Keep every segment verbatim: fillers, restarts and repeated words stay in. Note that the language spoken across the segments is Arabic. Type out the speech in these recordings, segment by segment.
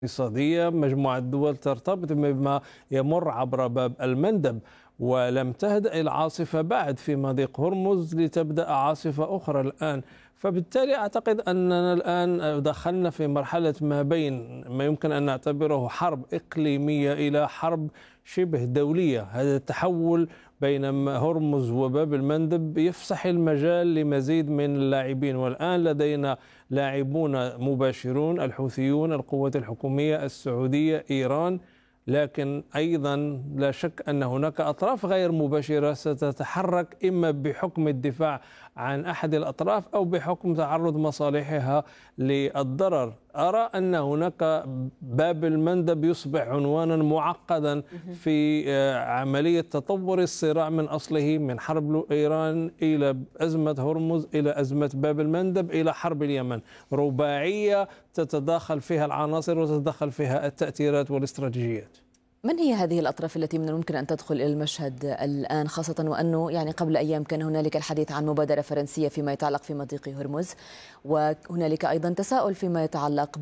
اقتصادية. مجموعة دول ترتبط بما يمر عبر باب المندب، ولم تهدأ العاصفة بعد في مضيق هرمز لتبدأ عاصفة أخرى الآن. فبالتالي أعتقد أننا الآن دخلنا في مرحلة ما بين ما يمكن أن نعتبره حرب إقليمية إلى حرب شبه دولية. هذا التحول بين هرمز وباب المندب يفسح المجال لمزيد من اللاعبين، والآن لدينا لاعبون مباشرون: الحوثيون، القوات الحكومية السعودية، إيران. لكن أيضا لا شك أن هناك أطراف غير مباشرة ستتحرك إما بحكم الدفاع عن أحد الأطراف أو بحكم تعرض مصالحها للضرر. أرى أن هناك باب المندب يصبح عنوانا معقدا في عملية تطور الصراع من أصله، من حرب إيران إلى أزمة هرمز إلى أزمة باب المندب إلى حرب اليمن. رباعية تتداخل فيها العناصر وتتدخل فيها التأثيرات والاستراتيجيات. من هي هذه الأطراف التي من الممكن أن تدخل إلى المشهد الآن، خاصة وأنه يعني قبل أيام كان هنالك الحديث عن مبادرة فرنسية فيما يتعلق في مضيق هرمز، وهنالك أيضا تساؤل فيما يتعلق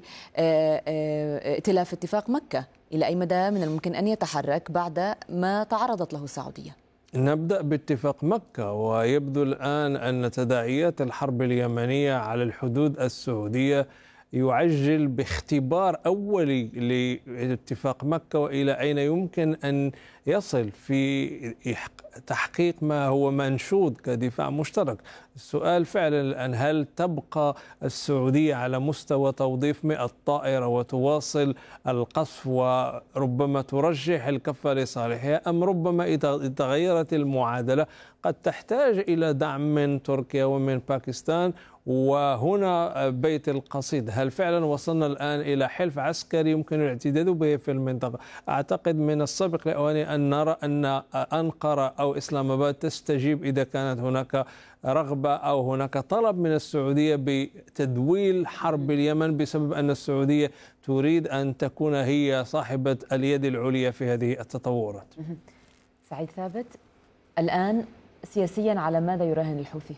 بائتلاف اتفاق مكة، إلى أي مدى من الممكن أن يتحرك بعد ما تعرضت له السعودية؟ نبدأ باتفاق مكة، ويبدو الآن أن تداعيات الحرب اليمنية على الحدود السعودية يعجل باختبار أولي لاتفاق مكة وإلى أين يمكن أن يصل في تحقيق ما هو منشود كدفاع مشترك. السؤال فعلا الآن: هل تبقى السعودية على مستوى توظيف مئة طائرة وتواصل القصف وربما ترجح الكفة لصالحها، أم ربما إذا تغيرت المعادلة قد تحتاج إلى دعم من تركيا ومن باكستان؟ وهنا بيت القصيد: هل فعلا وصلنا الآن إلى حلف عسكري يمكن الاعتداد به في المنطقة؟ أعتقد من السابق لأواني أن نرى أن أنقرة أو إسلام آباد تستجيب إذا كانت هناك رغبة أو هناك طلب من السعودية بتدويل حرب اليمن، بسبب أن السعودية تريد أن تكون هي صاحبة اليد العليا في هذه التطورات. سعيد ثابت، الآن سياسيا على ماذا يراهن الحوثي؟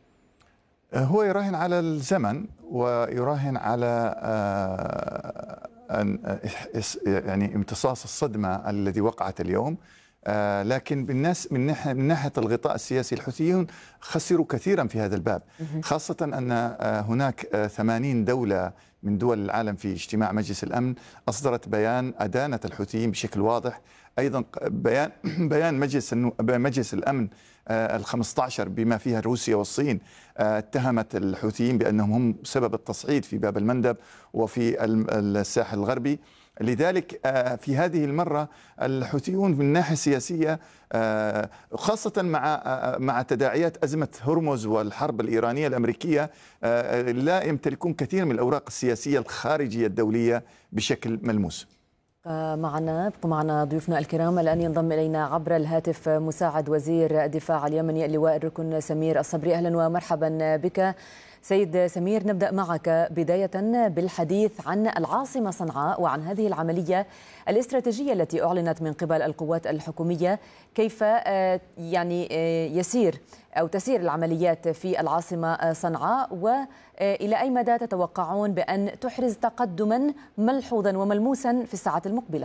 هو يراهن على الزمن، ويراهن على يعني امتصاص الصدمة الذي وقعت اليوم. لكن بالناس من ناحية من ناحية الغطاء السياسي، الحوثيون خسروا كثيرا في هذا الباب، خاصة أن هناك ثمانين دولة من دول العالم في اجتماع مجلس الأمن أصدرت بيان أدانت الحوثيين بشكل واضح. أيضا بيان بيان مجلس مجلس الأمن الخمسة عشر بما فيها روسيا والصين اتهمت الحوثيين بأنهم هم سبب التصعيد في باب المندب وفي الساحل الغربي. لذلك في هذه المرة الحوثيون من الناحية السياسية، خاصة مع مع تداعيات أزمة هرمز والحرب الإيرانية الأمريكية، لا يمتلكون كثير من الأوراق السياسية الخارجية الدولية بشكل ملموس. معنا ابقوا معنا ضيوفنا الكرام. الآن ينضم إلينا عبر الهاتف مساعد وزير الدفاع اليمني اللواء الركن سمير الصبري. أهلا ومرحبا بك سيد سمير. نبدأ معك بداية بالحديث عن العاصمة صنعاء وعن هذه العملية الاستراتيجية التي أعلنت من قبل القوات الحكومية. كيف يعني يسير أو تسير العمليات في العاصمة صنعاء، وإلى أي مدى تتوقعون بأن تحرز تقدما ملحوظا وملموسا في الساعات المقبلة؟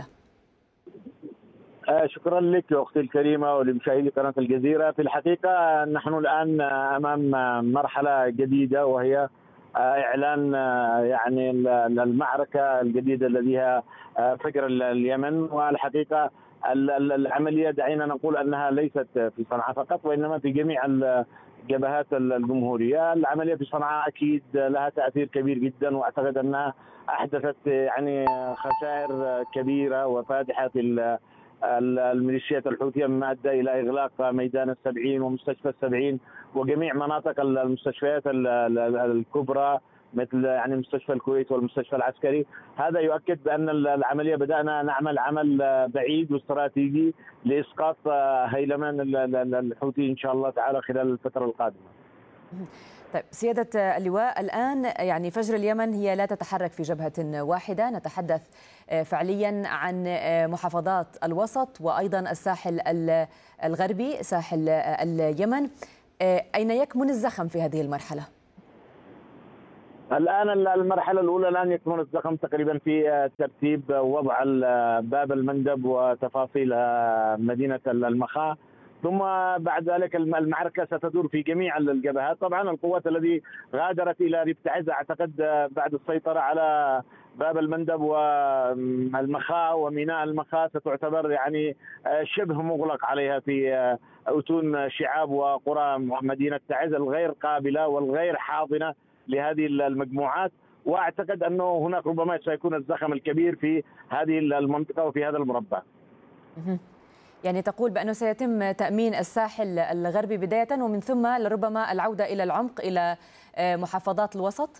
شكرا لك يا أختي الكريمة ولمشاهدي قناة الجزيرة. في الحقيقة نحن الآن أمام مرحلة جديدة، وهي إعلان يعني المعركة الجديدة التي هي فجر اليمن. والحقيقة العملية دعينا نقول أنها ليست في صنعاء فقط، وإنما في جميع الجبهات الجمهورية. العملية في صنعاء أكيد لها تأثير كبير جدا، وأعتقد أنها أحدثت يعني خسائر كبيرة وفادحة في الميليشيات الحوثية، مما أدى إلى إغلاق ميدان السبعين ومستشفى السبعين وجميع مناطق المستشفيات الكبرى مثل يعني مستشفى الكويت والمستشفى العسكري. هذا يؤكد بأن العملية بدأنا نعمل عمل بعيد واستراتيجي لإسقاط هيلمان الحوثي إن شاء الله تعالى خلال الفترة القادمة. طيب سيادة اللواء، الآن يعني فجر اليمن هي لا تتحرك في جبهة واحدة، نتحدث فعليا عن محافظات الوسط وأيضا الساحل الغربي ساحل اليمن. أين يكمن الزخم في هذه المرحلة؟ الآن المرحلة الأولى الآن يكمن الزخم تقريبا في ترتيب وضع باب المندب وتفاصيل مدينة المخا، ثم بعد ذلك المعركة ستدور في جميع الجبهات. طبعا القوات التي غادرت إلى ريف تعز أعتقد بعد السيطرة على باب المندب والمخا وميناء المخا ستعتبر يعني شبه مغلق عليها في أتون شعاب وقرى مدينة تعز الغير قابلة والغير حاضنة لهذه المجموعات. واعتقد انه هناك ربما سيكون الزخم الكبير في هذه المنطقه وفي هذا المربع. يعني تقول بانه سيتم تامين الساحل الغربي بدايه ومن ثم لربما العوده الى العمق الى محافظات الوسط؟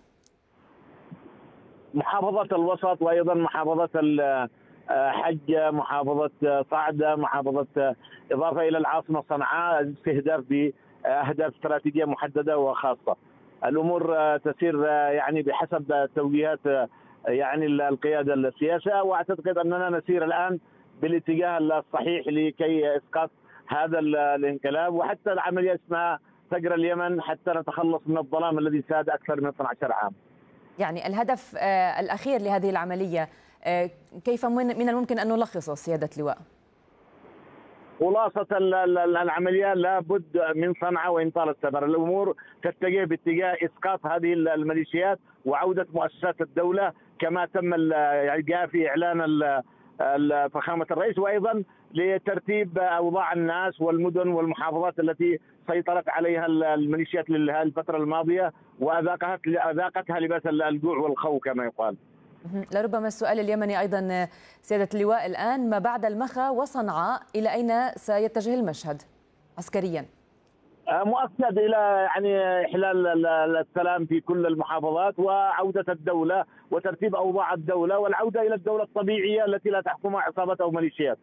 محافظه الوسط وايضا محافظه حجه، محافظه صعده، محافظه اضافه الى العاصمه صنعاء، استهداف باهداف استراتيجيه محدده وخاصه. الامور تسير يعني بحسب توجيهات يعني القياده السياسيه، واعتقد اننا نسير الان بالاتجاه الصحيح لكي اسقاط هذا الانقلاب، وحتى العمليه اسمها فجر اليمن حتى نتخلص من الظلام الذي ساد اكثر من اثني عشر عام. يعني الهدف الاخير لهذه العمليه كيف من الممكن ان نلخصه سياده اللواء؟ خلاصة العملية لابد من صنعاء وإن طال السفر. الأمور تتجه باتجاه إسقاط هذه الميليشيات وعودة مؤسسات الدولة كما تم جاء في إعلان فخامة الرئيس، وأيضا لترتيب أوضاع الناس والمدن والمحافظات التي سيطرت عليها الميليشيات الفترة الماضية وأذاقتها أذاقتها لباس الجوع والخوف كما يقال. لربما السؤال اليمني أيضا سيادة اللواء، الآن ما بعد المخا وصنعاء إلى أين سيتجه المشهد عسكريا؟ مؤكد إلى يعني إحلال السلام في كل المحافظات وعودة الدولة وترتيب أوضاع الدولة والعودة إلى الدولة الطبيعية التي لا تحكمها عصابات أو ميليشيات.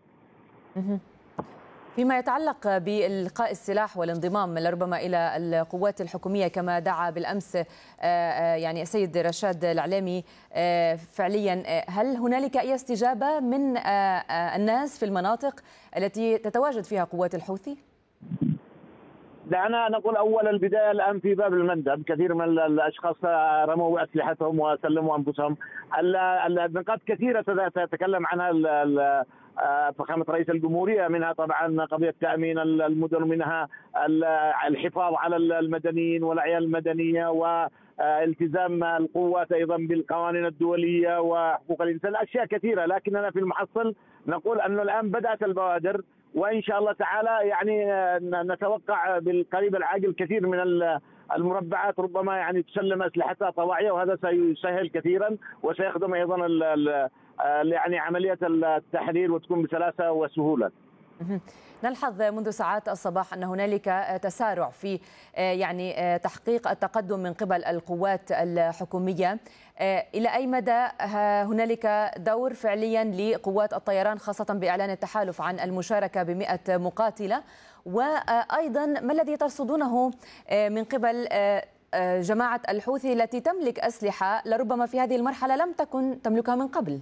فيما يتعلق بإلقاء السلاح والانضمام لربما إلى القوات الحكومية كما دعا بالأمس يعني السيد رشاد العلامي، فعليا هل هنالك أي استجابة من الناس في المناطق التي تتواجد فيها قوات الحوثي؟ دعنا نقول أول البداية الآن في باب المندب كثير من الأشخاص رموا أسلحتهم وسلموا أنفسهم. النقاط كثيرة تتكلم عنها فخامة رئيس الجمهورية، منها طبعا قضية تأمين المدن، منها الحفاظ على المدنيين والأعيان المدنية والتزام القوات أيضا بالقوانين الدولية وحقوق الإنسان، أشياء كثيرة. لكننا في المحصل نقول أنه الآن بدأت البوادر وإن شاء الله تعالى يعني نتوقع بالقريب العاجل كثير من المربعات ربما يعني تسلم أسلحتها طواعية، وهذا سيسهل كثيرا وسيخدم أيضا يعني عملية التحرير وتكون بسلاسة وسهولة. نلحظ منذ ساعات الصباح أن هنالك تسارع في يعني تحقيق التقدم من قبل القوات الحكومية. إلى أي مدى هنالك دور فعليا لقوات الطيران خاصة بإعلان التحالف عن المشاركة بمئة مقاتلة؟ وأيضا ما الذي ترصدونه من قبل جماعة الحوثي التي تملك أسلحة لربما في هذه المرحلة لم تكن تملكها من قبل؟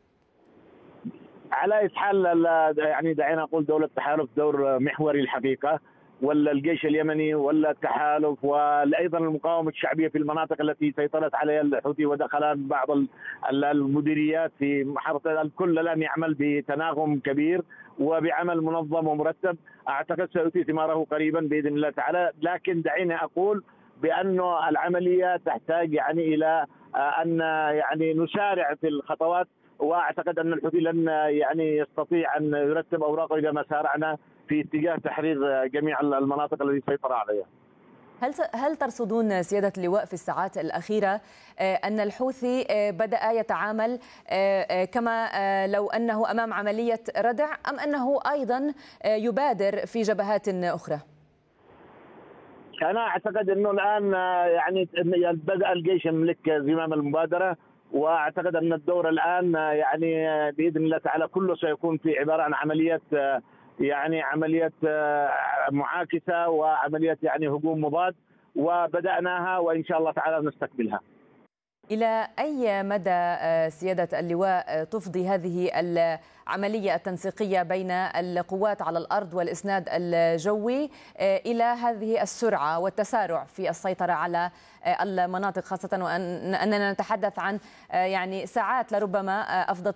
على إسحال يعني دعينا نقول دولة التحالف دور محوري الحقيقة، ولا الجيش اليمني ولا التحالف وايضا المقاومه الشعبيه في المناطق التي سيطرت عليها الحوثي ودخلت بعض المديريات في محافظه. الكل الان يعمل بتناغم كبير وبعمل منظم ومرتب، اعتقد سيؤتي ثماره قريبا باذن الله تعالى. لكن دعيني اقول بانه العمليه تحتاج يعني الى ان يعني نسارع في الخطوات، واعتقد ان الحوثي لن يعني يستطيع ان يرتب اوراقه اذا ما سارعنا في اتجاه تحرير جميع المناطق التي سيطر عليها. هل هل ترصدون سيادة اللواء في الساعات الأخيرة أن الحوثي بدأ يتعامل كما لو أنه أمام عملية ردع، أم أنه أيضا يبادر في جبهات أخرى؟ أنا أعتقد أنه الآن يعني بدأ الجيش يملك زمام المبادرة، واعتقد ان الدور الان يعني باذن الله تعالى كله سيكون في عباره عن عمليه يعني عمليه معاكسه وعمليه يعني هجوم مضاد، وبداناها وان شاء الله تعالى نستكملها. إلى أي مدى سيادة اللواء تفضي هذه العملية التنسيقية بين القوات على الأرض والإسناد الجوي إلى هذه السرعة والتسارع في السيطرة على المناطق، خاصة وأننا نتحدث عن يعني ساعات لربما أفضت